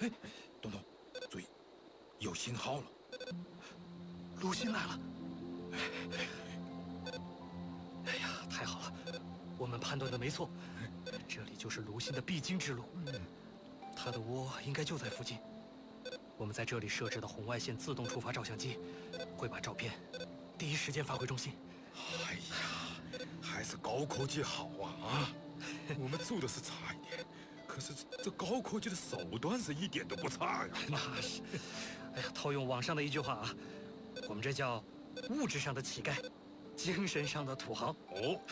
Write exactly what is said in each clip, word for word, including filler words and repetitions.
哎，东东，注意，有信号了， 鲁歆来了！哎呀，太好了，我们判断的没错，这里就是鲁歆的必经之路。他的窝应该就在附近。我们在这里设置的红外线自动触发照相机，会把照片第一时间发回中心。 哎呀，还是高科技好啊啊！我们做的是差一点，可是这高科技的手段是一点都不差呀。 那是，哎呀，套用网上的一句话啊，我们这叫物质上的乞丐，精神上的土豪。 哦，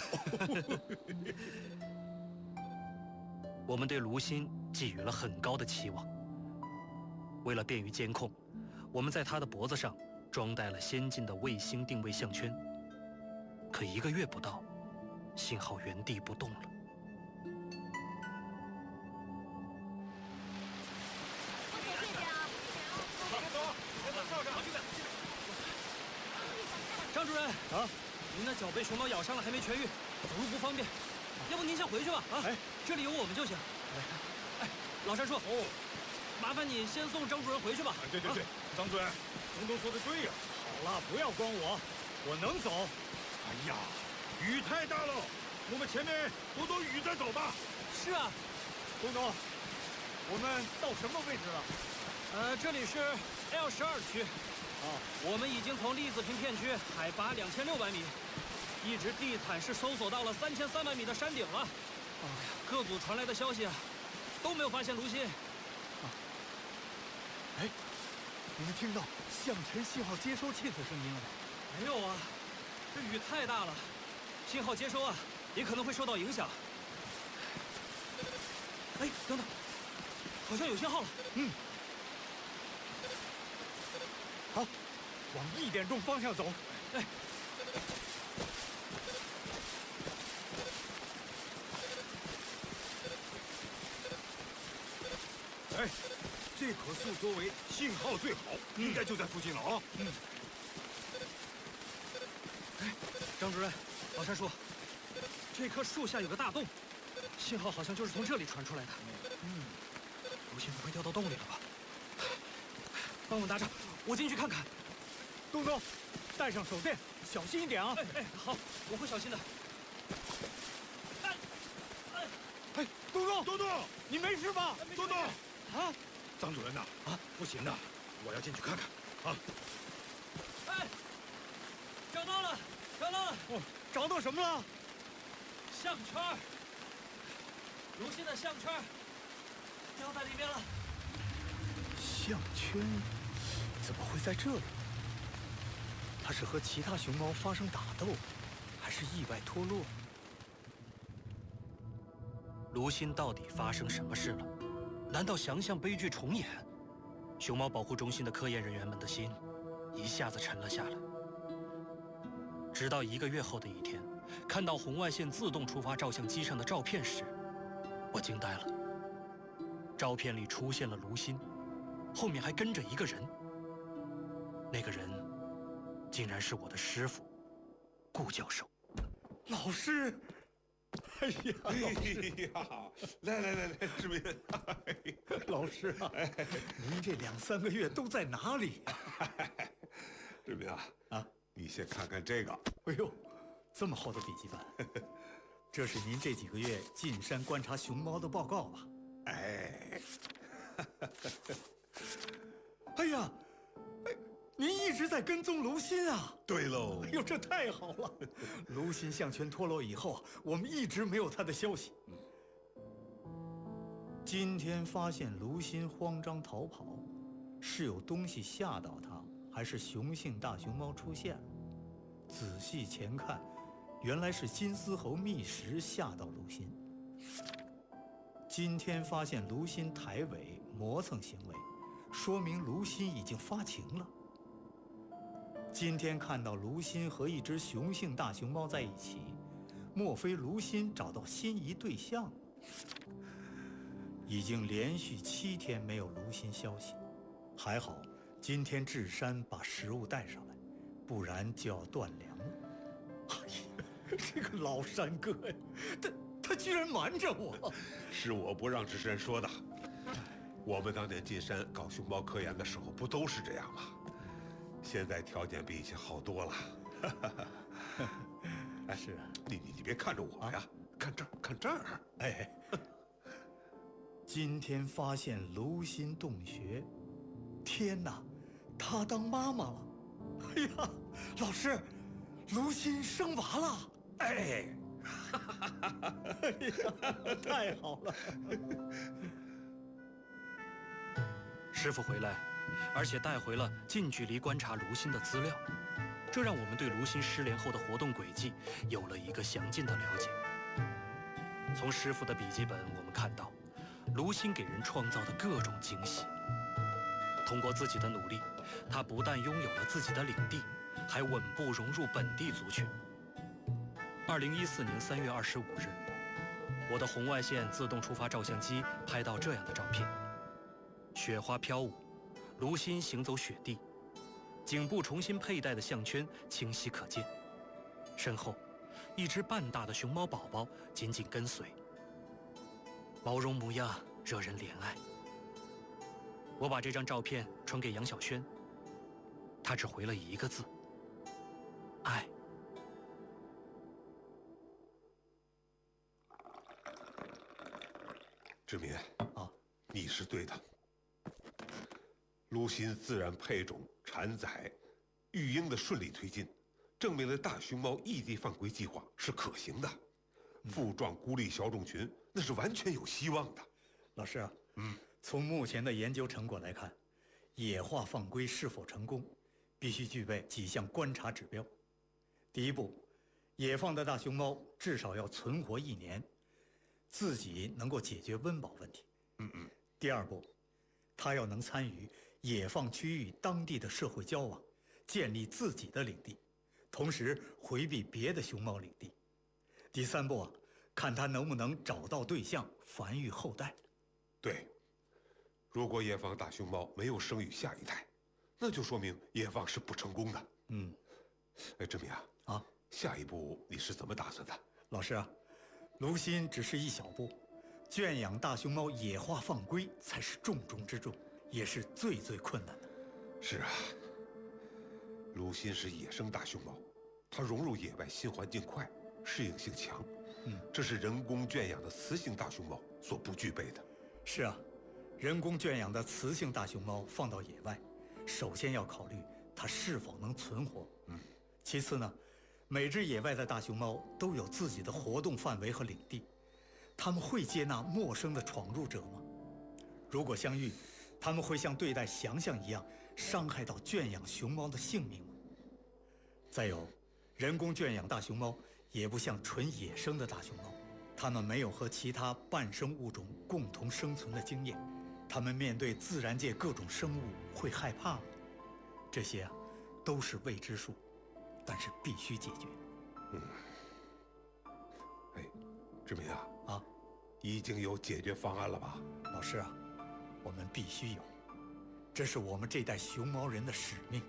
我们对鲁歆寄予了很高的期望。为了便于监控，我们在他的脖子上装戴了先进的卫星定位项圈。可一个月不到，信号原地不动了。张主任啊，您的脚被熊猫咬伤了，还没痊愈，走路不方便，要不您先回去吧？啊，哎，这里有我们就行。哎，老山叔，哦，麻烦你先送张主任回去吧。 哎，对对对，张主任，东东说的对呀。 好了，不要管我，我能走。 哎呀，雨太大了，我们前面躲躲雨再走吧。 是啊， 东东，我们到什么位置了？ 呃，这里是 L 十二区。 啊， 我们已经从栗子坪片区海拔两千六百米，一直地毯式搜索到了三千三百米的山顶了。哎呀，各组传来的消息啊，都没有发现鲁歆。 啊，哎，你们听到相尘信号接收器的声音了吗？ 没有啊，这雨太大了，信号接收啊也可能会受到影响。哎，等等，好像有信号了。 嗯。好，往一点钟方向走。 哎， 哎，这棵树周围信号最好，嗯、应该就在附近了啊。 嗯。哎，张主任，老山叔，这棵树下有个大洞，信号好像就是从这里传出来的。嗯，鲁歆不会掉到洞里了吧？帮我拿着，我进去看看。 东东，带上手电，小心一点啊！ 哎哎，好，我会小心的。哎哎哎，东东， 东东， 你没事吧？ 东东， 啊， 张主任呐，啊，不行呐，我要进去看看啊！ 哎，找到了，找到了！ 哦，找到什么了？ 项圈，鲁歆的项圈掉在里面了。 项圈怎么会在这里？它是和其他熊猫发生打斗，还是意外脱落？ 鲁歆到底发生什么事了？难道祥象悲剧重演？熊猫保护中心的科研人员们的心一下子沉了下来。直到一个月后的一天，看到红外线自动触发照相机上的照片时，我惊呆了。照片里出现了鲁歆，后面还跟着一个人。那个人竟然是我的师傅，顾教授。 老师，哎呀， 哎呀，来来来来，志明， 老师啊，您这两三个月都在哪里呀？ 志明啊， 啊， 你先看看这个。 哎呦，这么厚的笔记本，这是您这几个月进山观察熊猫的报告吧？ 哎， 哎呀，哎，您一直在跟踪鲁歆啊？ 对喽。 哎呦，这太好了！鲁歆项圈脱落以后，我们一直没有他的消息。嗯，今天发现鲁歆慌张逃跑，是有东西吓到他，还是雄性大熊猫出现了？仔细前看，原来是金丝猴觅食吓到鲁歆。今天发现鲁歆抬尾磨蹭行为，说明鲁歆已经发情了。今天看到鲁歆和一只雄性大熊猫在一起，莫非鲁歆找到心仪对象了？已经连续七天没有鲁歆消息，还好今天智山把食物带上来，不然就要断粮了。哎呀，这个老山哥呀，他他居然瞒着我！ 是我不让智山说的。 我们当年进山搞熊猫科研的时候，不都是这样吗？现在条件比以前好多了。 哎，是啊， 你你你别看着我呀，看这儿，看这儿。 哎，今天发现卢心洞穴，天哪，她当妈妈了！哎呀，老师，卢心生娃了！ 哎， 哎呀，太好了！ 师傅回来，而且带回了近距离观察卢心的资料，这让我们对卢心失联后的活动轨迹有了一个详尽的了解。从师傅的笔记本，我们看到卢心给人创造的各种惊喜。通过自己的努力，他不但拥有了自己的领地，还稳步融入本地族群。二零一四年三月二十五日，我的红外线自动触发照相机拍到这样的照片：雪花飘舞，卢心行走雪地，颈部重新佩戴的项圈清晰可见，身后一只半大的熊猫宝宝紧紧跟随，毛绒模样惹人怜爱。我把这张照片传给杨小轩，他只回了一个字：爱。 志民啊， 你是对的。卢心自然配种、产崽、育婴的顺利推进，证明了大熊猫异地放归计划是可行的。富壮孤立小种群，那是完全有希望的。 老师啊，嗯，从目前的研究成果来看，野化放归是否成功，必须具备几项观察指标。第一步，野放的大熊猫至少要存活一年，自己能够解决温饱问题。 嗯嗯。 第二步，它要能参与野放区域当地的社会交往，建立自己的领地，同时回避别的熊猫领地。第三步啊，看它能不能找到对象，繁育后代。 对，如果野放大熊猫没有生育下一代，那就说明野放是不成功的。 嗯， 哎，志明啊， 啊， 下一步你是怎么打算的？ 老师啊，卢心只是一小步，圈养大熊猫野化放归才是重中之重，也是最最困难的。 是啊，卢心是野生大熊猫，它融入野外新环境快，适应性强。 嗯， 这是人工圈养的雌性大熊猫所不具备的。 是啊，人工圈养的雌性大熊猫放到野外，首先要考虑它是否能存活。 嗯， 其次呢，每只野外的大熊猫都有自己的活动范围和领地，它们会接纳陌生的闯入者吗？如果相遇，它们会像对待翔象一样伤害到圈养熊猫的性命吗？再有，人工圈养大熊猫也不像纯野生的大熊猫，它们没有和其他半生物种共同生存的经验，它们面对自然界各种生物会害怕吗？这些啊，都是未知数，但是必须解决。 嗯，哎，志明啊， 啊， 已经有解决方案了吧？ 老师啊，我们必须有，这是我们这代熊猫人的使命。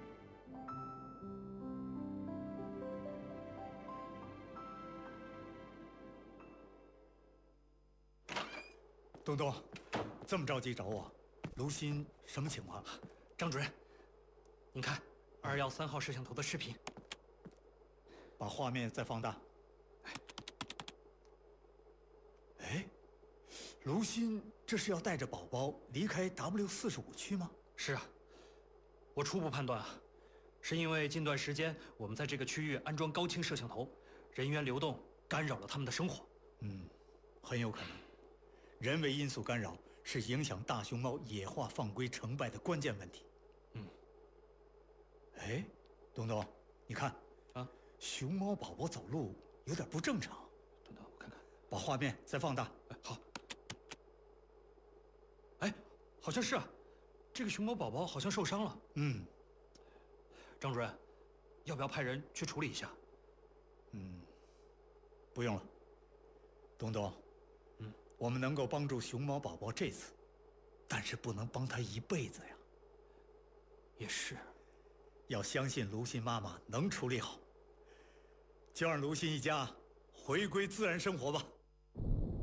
东东，这么着急找我，卢心什么情况？ 张主任，您看二幺三号摄像头的视频， 把画面再放大。哎，卢心这是要带着宝宝离开 W 四十五区吗？ 是啊，我初步判断啊，是因为近段时间我们在这个区域安装高清摄像头，人员流动干扰了他们的生活。 嗯，很有可能。人为因素干扰是影响大熊猫野化放归成败的关键问题。 嗯。 哎，东东，你看， 啊， 熊猫宝宝走路有点不正常。 等等，我看看。 把画面再放大。 哎，好。哎，好像是啊，这个熊猫宝宝好像受伤了。 嗯。 张主任，要不要派人去处理一下？ 嗯，不用了。东东。 嗯， 我们能够帮助熊猫宝宝这次，但是不能帮他一辈子呀。 也是， 要相信卢心妈妈能处理好，就让卢心一家回归自然生活吧。